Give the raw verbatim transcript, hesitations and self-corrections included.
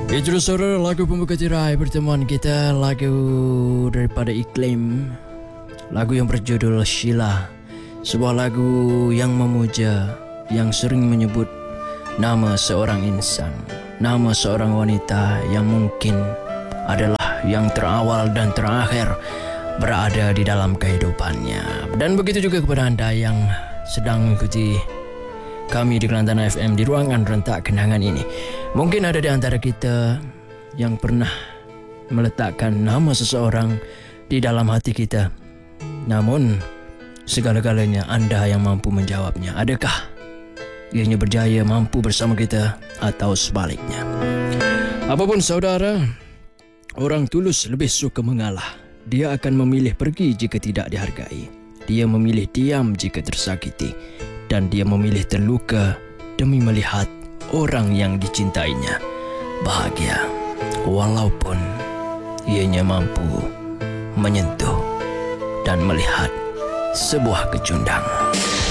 Itu saudara lagu pembuka tirai pertemuan kita, lagu daripada Iklim, lagu yang berjudul Sheila. Sebuah lagu yang memuja, yang sering menyebut nama seorang insan, nama seorang wanita yang mungkin adalah yang terawal dan terakhir berada di dalam kehidupannya. Dan begitu juga kepada anda yang sedang mengikuti kami di Kelantan F M di ruangan rentak kenangan ini. Mungkin ada di antara kita yang pernah meletakkan nama seseorang di dalam hati kita. Namun segala-galanya anda yang mampu menjawabnya. Adakah ianya berjaya mampu bersama kita atau sebaliknya? Apapun saudara, orang tulus lebih suka mengalah. Dia akan memilih pergi jika tidak dihargai. Dia memilih diam jika tersakiti. Dan dia memilih terluka demi melihat orang yang dicintainya bahagia, walaupun ianya mampu menyentuh dan melihat sebuah kecundang.